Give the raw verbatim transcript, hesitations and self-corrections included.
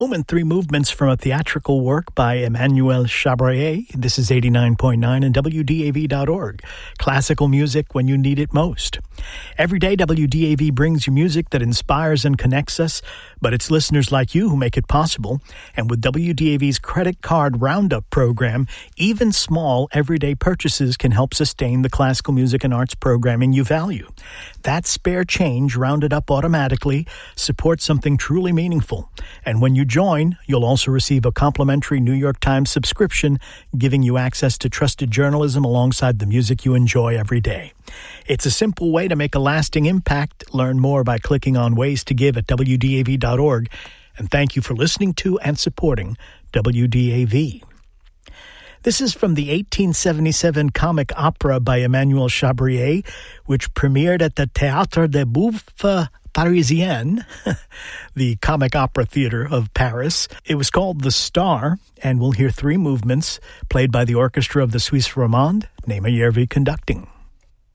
And three movements from a theatrical work by Emmanuel Chabrier. This is eighty-nine point nine and W D A V dot org. Classical music when you need it most. Every day, W D A V brings you music that inspires and connects us, but it's listeners like you who make it possible. And with W D A V's credit card roundup program, even small everyday purchases can help sustain the classical music and arts programming you value. That spare change, rounded up automatically, supports something truly meaningful. And when you join, you'll also receive a complimentary New York Times subscription, giving you access to trusted journalism alongside the music you enjoy every day. It's a simple way to make a lasting impact. Learn more by clicking on Ways to Give at W D A V dot org. And thank you for listening to and supporting W D A V. This is from the eighteen seventy-seven comic opera by Emmanuel Chabrier, which premiered at the Théâtre des Bouffes Parisienne, the comic opera theater of Paris. It was called The Star, and we'll hear three movements played by the orchestra of the Suisse Romande, Nema Järvi conducting.